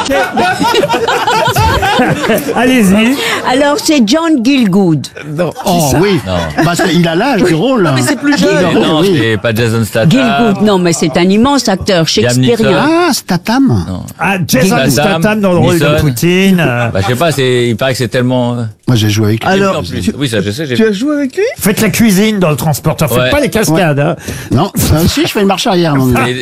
Allez-y. Alors, c'est John Gielgud. Oh oui, parce qu'il a l'âge du rôle. Non, mais c'est plus jeune. Non, c'est pas Jason Statham. Gielgud, non, mais c'est un immense acteur shakespearien. Ah, Statham. Ah, Jason Statham dans le rôle de Neeson. Poutine. Bah, je sais pas, il paraît que c'est tellement... Moi, j'ai joué avec lui. Alors, en plus. Oui, ça, je sais. tu as joué avec lui? Faites la cuisine dans le transporteur, faites Ouais. pas les cascades. Hein. Non, ça aussi, je fais une marche arrière. Non, mais-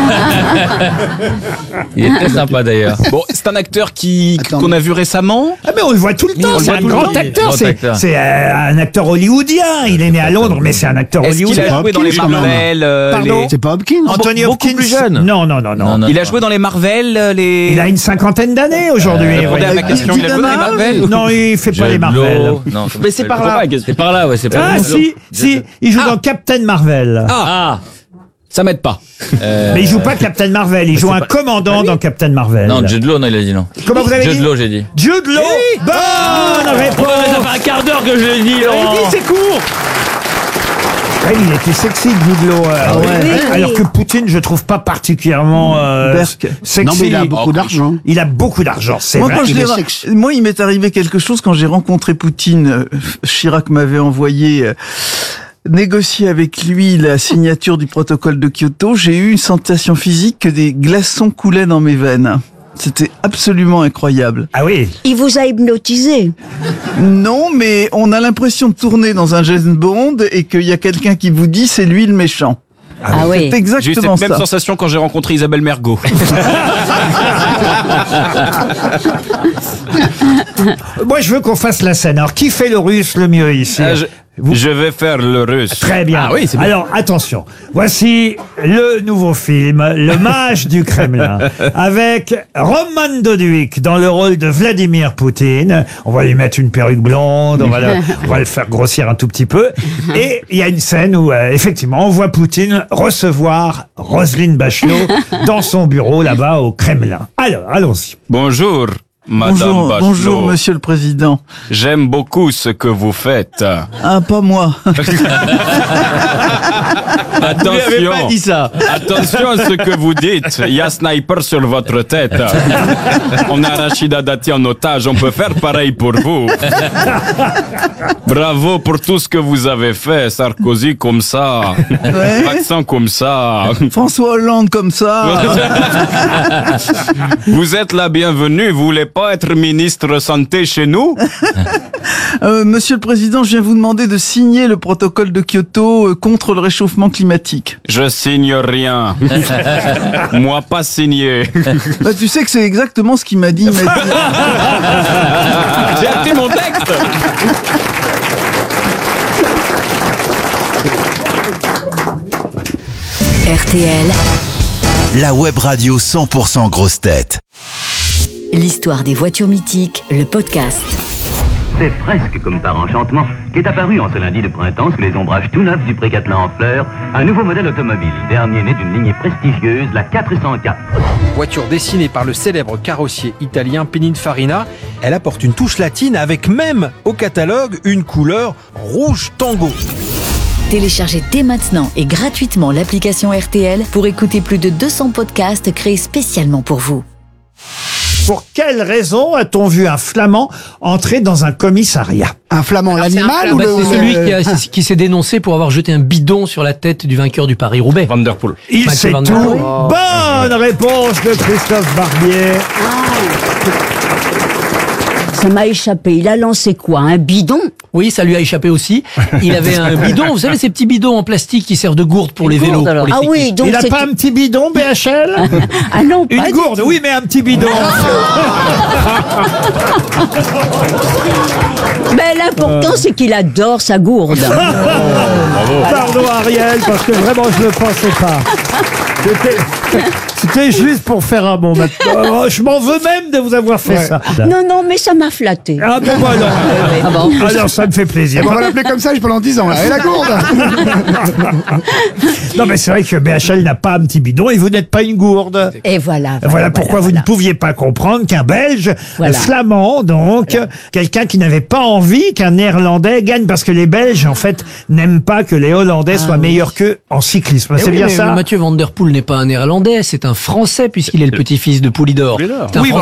Il est très sympa d'ailleurs. Bon, c'est un acteur Attends, qu'on a vu récemment. Ah mais on le voit tout le temps, on le c'est voit un tout le grand temps. acteur, Grand c'est acteur. un acteur hollywoodien, il est né à Londres, mais c'est un acteur Est-ce qu'il hollywoodien. a joué dans les Hopkins, quand même. Marvel Pardon C'est pas Hopkins. Anthony beaucoup Hopkins plus jeune. Non. Non. Il a joué dans les Marvel, les... Il a une cinquantaine d'années aujourd'hui. Répondez à ma question, il a joué dans les Marvel. Non, il fait pas les Jude Marvel. Law. Non, Mais c'est par là. C'est par là, ouais, c'est par Ah là. si, il joue dans Captain Marvel. Ah Ça m'aide pas. Mais il joue pas Captain Marvel, il joue un commandant dans Captain Marvel. Non, Jude Law, non, il a dit non. Comment vous avez dit Jude Law, j'ai dit. Jude Law. Bonne réponse. Ça fait un quart d'heure que je l'ai dit, C'est court. Ouais, il était sexy, Jude Law. Alors que Poutine, je trouve pas particulièrement sexy. Non, mais il a beaucoup d'argent. Il a beaucoup d'argent, c'est Moi, vrai. quand il est sexy. moi, il m'est arrivé quelque chose quand j'ai rencontré Poutine. Chirac m'avait envoyé négocier avec lui la signature du protocole de Kyoto. J'ai eu une sensation physique que des glaçons coulaient dans mes veines. C'était absolument incroyable. Ah oui. Il vous a hypnotisé. Non, mais on a l'impression de tourner dans un James Bond et qu'il y a quelqu'un qui vous dit c'est lui le méchant. Ah oui. C'est J'ai eu cette exactement même ça. sensation quand j'ai rencontré Isabelle Mergo. Moi, je veux qu'on fasse la scène. Alors, qui fait le russe le mieux ici Je vais faire le russe. Très bien. Ah oui, c'est bien. Alors, attention. Voici le nouveau film, Le Mage du Kremlin, avec Roman Doduik dans le rôle de Vladimir Poutine. On va lui mettre une perruque blonde, on va le faire grossir un tout petit peu. Et il y a une scène où, effectivement, on voit Poutine recevoir Roselyne Bachelot dans son bureau là-bas au Kremlin. Alors, allons-y. Bonjour, Madame Bachelot. Bonjour, Monsieur le Président. J'aime beaucoup ce que vous faites. Ah, pas moi. Attention. ça. Attention à ce que vous dites. Il y a sniper sur votre tête. On a Rachida Dati en otage. On peut faire pareil pour vous. Bravo pour tout ce que vous avez fait. Sarkozy comme ça. Ouais. Accent comme ça. François Hollande comme ça. Vous êtes la bienvenue. Vous voulez pas être ministre santé chez nous? Monsieur le Président, je viens vous demander de signer le protocole de Kyoto contre le réchauffement climatique. Je signe rien. Moi pas signé. Bah, tu sais que c'est exactement ce qu'il m'a dit. Mais... J'ai appris mon texte. RTL, La web radio 100% grosse tête. l'histoire des voitures mythiques, le podcast. C'est presque comme par enchantement qu'est apparu en ce lundi de printemps sous les ombrages tout neufs du Pré-Catelin en fleurs un nouveau modèle automobile, dernier né d'une lignée prestigieuse, la 404. Voiture dessinée par le célèbre carrossier italien Pininfarina, elle apporte une touche latine avec même au catalogue une couleur rouge tango. Téléchargez dès maintenant et gratuitement l'application RTL pour écouter plus de 200 podcasts créés spécialement pour vous. Pour quelle raison a-t-on vu un flamand entrer dans un commissariat? Un flamand, l'animal ou C'est celui qui s'est dénoncé pour avoir jeté un bidon sur la tête du vainqueur du Paris-Roubaix. Van der Poel. Il Mathieu sait Van tout. Der Poel. Bonne réponse de Christophe Barbier. Ça m'a échappé. Il a lancé quoi? Un bidon? Oui, ça lui a échappé aussi. Il avait un bidon, vous savez, ces petits bidons en plastique qui servent de gourde pour les vélos. alors. pour les Ah oui, cyclistes. donc Il a c'est... pas un petit bidon, BHL? Ah non, pas Une du gourde, oui, mais un petit bidon. Mais l'important, c'est qu'il adore sa gourde. Pardon Ariel, parce que vraiment je ne le pensais pas. C'était juste pour faire un bon matin. Je m'en veux même de vous avoir fait ça. Non, mais ça m'a flatté. Ah bon, voilà. Ah bon. Alors ça me fait plaisir. On va l'appeler comme ça pendant 10 ans. Là. Et la gourde. Non mais c'est vrai que BHL n'a pas un petit bidon et vous n'êtes pas une gourde. Et voilà. Voilà pourquoi vous ne pouviez pas comprendre qu'un Belge, Voilà. flamand donc, quelqu'un qui n'avait pas envie qu'un Néerlandais gagne, parce que les Belges en fait n'aiment pas que les Hollandais soient meilleurs qu'eux en cyclisme. C'est Eh oui, bien mais ça. Mathieu Van Der Poel n'est pas un Néerlandais, c'est un Français puisqu'il est le petit-fils de Poulidor. C'est un Oui, Français